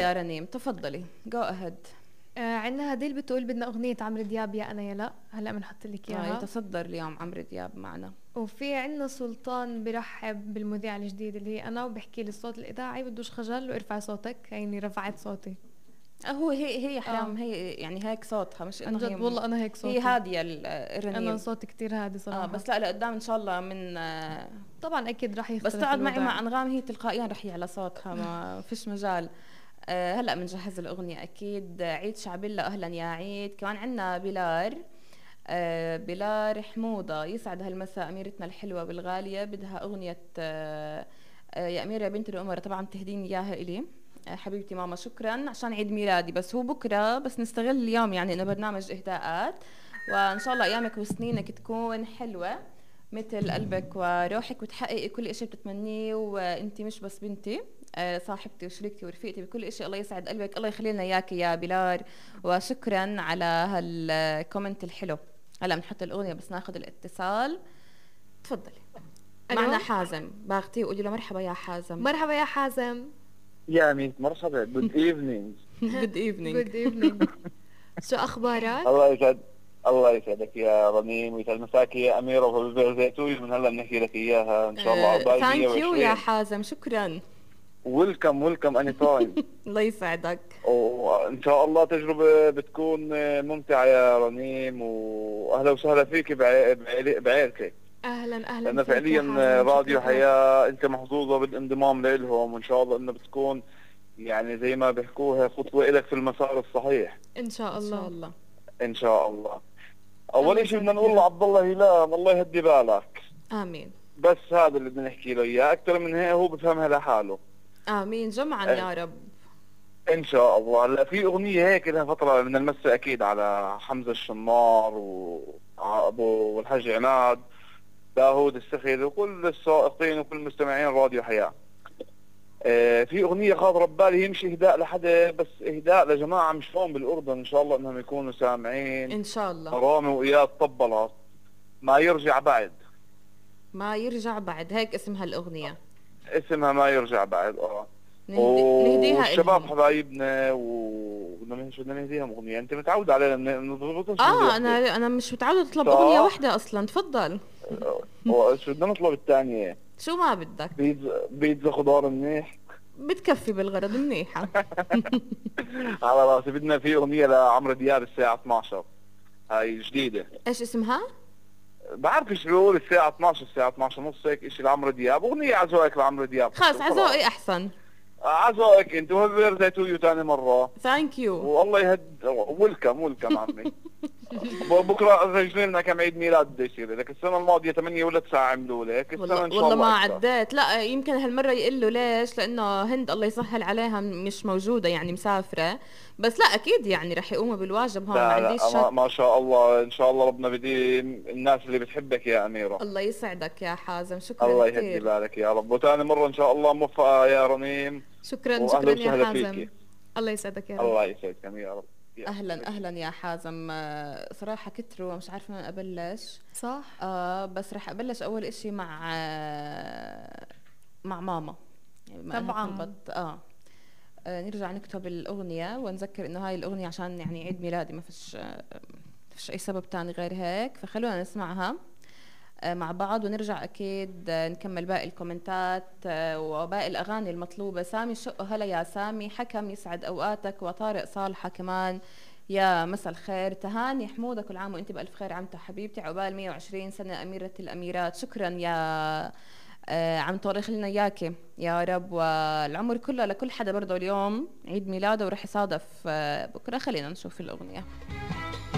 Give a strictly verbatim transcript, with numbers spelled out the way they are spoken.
يا رنيم، تفضلي جو اهيد. آه عندنا هديل بتقول بدنا أغنية عمرو دياب يا أنا يا لا، هلا بنحط لك اه إياها. يتصدر اليوم عمرو دياب معنا. وفي عندنا سلطان برحب بالمذيع الجديد اللي هي أنا، وبحكي لي الصوت الإذاعي بدوش خجل وارفع صوتك، هيني رفعت صوتي. هو هي هي حرام، آه. هي يعني هيك صوتها، مش عن انه هي جد والله أنا هيك صوتي، هي هاديه أنا الرنيم. صوتي كتير هادي صراحة. اه بس لا لقدام ان شاء الله من آه طبعا أكيد رح بس يختلف تقعد معي الوضع. مع انغام هي تلقائيا رح يعلى صوتها، ما فيش مجال. آه هلا بنجهز الاغنيه اكيد. عيد شعبله، اهلا يا عيد. كمان عندنا بلار، آه بلار حموضه، يسعد هالمساء اميرتنا الحلوه والغاليه، بدها اغنيه آه آه يا اميره يا بنت الامراء، طبعا تهديني اياها الي. آه حبيبتي ماما شكرا عشان عيد ميلادي، بس هو بكره، بس نستغل اليوم يعني انه برنامج اهداءات، وان شاء الله ايامك وسنينك تكون حلوه مثل قلبك وروحك، وتحققي كل إشي بتتمنيه، وانت مش بس بنتي، آه، صاحبتي وشريكتي ورفيقتي بكل إشي. الله يسعد قلبك، الله يخلي لنا اياك يا بلال، وشكرا على هالكومنت الحلو. هلا بنحط الاغنيه بس ناخذ الاتصال. تفضلي. معنا ألو، حازم، باغتي وقولي له مرحبا يا حازم. مرحبا يا حازم. يا ميت مرحبا، جود ايفنينج. جود ايفنينج. جود ايفنينج. شو أخبارك؟ الله يسعد الله يسعدك يا رنيم، ويسعد مساك يا أميرة، وبالزيتوي من هلا بنحكي لك إياها إن شاء الله عقبال ثانك يو يا مية وعشرين. حازم، شكرا. ويلكم ويلكم اني تايم. الله يسعدك. وإن شاء الله تجربة بتكون ممتعة يا رنيم، وأهلا وسهلا فيك بعي- بعيل- بعيلتك، أهلا أهلا لأن فيك يا فعليا حازم، راديو شكرا لك. حياة أنت محظوظة بالانضمام لهم، وإن شاء الله إنه بتكون يعني زي ما بيحكوها خطوة إلك في المسار الصحيح إن شاء ان شاء الله. الله. إن شاء الله. الله أول شيء بدنا يسعدك يا نقول رب. لعبد الله هلال الله يهدي بالك، امين بس هذا اللي بدنا نحكي له إياه، أكثر من هيك هو بفهمها لحاله. امين جمعا يا رب. ان شاء الله. هلا في اغنيه هيك لها فتره بدنا نمسي اكيد على حمزه الشمار وابو والحاج عماد، داوود السخير، وكل السائقين وكل مستمعين راديو حياه. آه في اغنيه خاطره ببالي، هي مش اهداء لحدا، بس اهداء لجماعه مش هون بالاردن، ان شاء الله انهم يكونوا سامعين. ان شاء الله. رامي واياد طبلت ما يرجع بعد. ما يرجع بعد، هيك اسم هالاغنيه. اسمها ما يرجع بعد. اه نهدي نهديها والشباب الهم. حبايبنا، وبدنا بدنا نهديهم اغنيه، انت متعود علينا من- نضبطها شو اه وحده. انا انا مش متعوده اطلب صح. اغنيه واحده اصلا. تفضل. وشو بدنا نطلب الثانيه؟ شو ما بدك. بيتزا بيتزا خضار منيح. بتكفي بالغرض، منيحه. على راسي. بدنا في اغنيه لعمرو دياب الساعه اثنعش، هاي جديده. ايش اسمها؟ بعرف ايش بيقول الساعه اثنعش، الساعه اثنعش ونص، هيك شيء لعمرو دياب، اغنيه على ذوقك لعمرو دياب. خلص على ذوقي احسن. على ذوقك انت، وهبير زيتويو ثاني مره. ثانك يو. والله يهد. ويلكم ويلكم عمي. بكره سجلنا لنا كم عيد ميلاد بده يصير لك، السنه الماضيه ثمانية ولا تسعة عملوا لك، السنه والله ان شاء والله الله ما أكثر. عديت. لا يمكن هالمره يقول له ليش، لانه هند الله يسهل عليها مش موجوده يعني مسافره، بس لا اكيد يعني رح يقوموا بالواجب هون، ما لا عنديش لا ما, شك. ما شاء الله، ان شاء الله ربنا بدي الناس اللي بتحبك يا اميره. الله يسعدك يا حازم، شكرا الله يهدي كثير. بالك يا رب، وثاني مره ان شاء الله موفقه يا رنيم. شكرا واهلا شكرا يا وسهلا حازم. فيكي. الله يسعدك يا رب. الله يسعدك يا رب. يا اهلا اهلا يا حازم. آه، صراحه كتروا مش عارفه من ابلش. صح. آه بس رح ابلش اول اشي مع آه مع ماما، يعني بما إنها طبعاً. طلبت آه. اه نرجع نكتب الاغنيه ونذكر انه هاي الاغنيه عشان يعني عيد ميلادي، ما فيش آه ما فيش اي سبب تاني غير هيك، فخلونا نسمعها آه مع بعض، ونرجع اكيد آه نكمل باقي الكومنتات آه وباقي الاغاني المطلوبه. سامي شقه، هلا يا سامي. حكم يسعد اوقاتك، وطارق صالحه كمان يا مساء الخير. تهاني حموده، كل عام وانت بالف خير عمتها حبيبتي، عقبال مية وعشرين سنه اميره الاميرات. شكرا يا آه عم طارق لنا اياكي يا رب، والعمر كله لكل حدا برضه اليوم عيد ميلاده ورح يصادف آه بكره. خلينا نشوف الاغنيه.